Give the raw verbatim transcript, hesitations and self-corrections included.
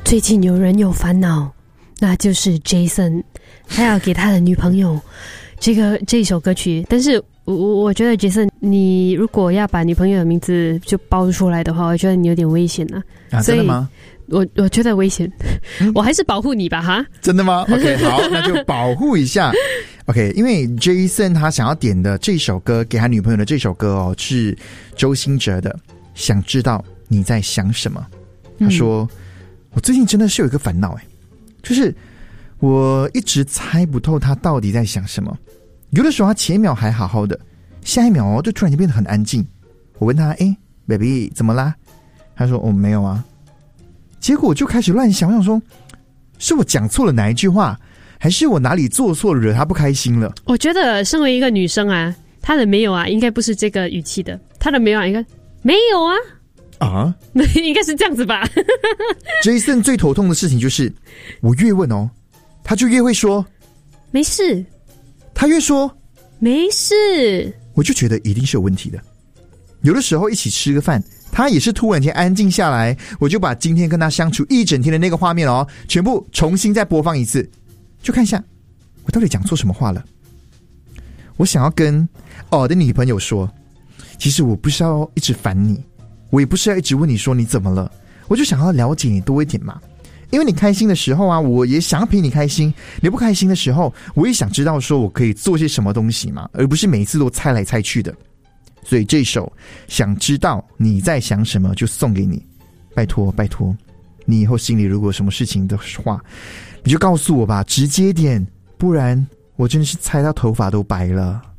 最近有人有烦恼，那就是 Jason， 他要给他的女朋友这个这一首歌曲。但是我我觉得 Jason， 你如果要把女朋友的名字就报出来的话，我觉得你有点危险了。 啊，真的吗？ 我我觉得危险，嗯、我还是保护你吧，哈。真的吗 ？OK， 好，那就保护一下。OK， 因为 Jason 他想要点的这首歌给他女朋友的这首歌哦，是周兴哲的《想知道你在想什么》。他说。嗯，我最近真的是有一个烦恼，哎，就是我一直猜不透他到底在想什么。有的时候他前一秒还好好的，下一秒哦就突然间变得很安静。我问他，哎 ，baby 怎么啦？他说，哦，没有啊。结果我就开始乱想，我想说，是我讲错了哪一句话，还是我哪里做错了惹他不开心了？ 我觉得身为一个女生啊，她的没有啊，应该不是这个语气的，她的没有啊，应该没有啊。 啊， 应该是这样子吧。 Jason 最头痛的事情就是，我越问哦，他就越会说没事， 他越说没事， 我就觉得一定是有问题的。有的时候一起吃个饭，他也是突然间安静下来，我就把今天跟他相处一整天的那个画面哦，全部重新再播放一次，就看一下我到底讲错什么话了。我想要跟我的女朋友说，其实我不是要一直烦你。我也不是要一直问你说你怎么了，我就想要了解你多一点嘛。因为你开心的时候啊，我也想陪你开心；你不开心的时候，我也想知道说我可以做些什么东西嘛，而不是每一次都猜来猜去的。所以这首想知道你在想什么就送给你，拜托拜托，你以后心里如果有什么事情的话，你就告诉我吧，直接点，不然我真的是猜到头发都白了。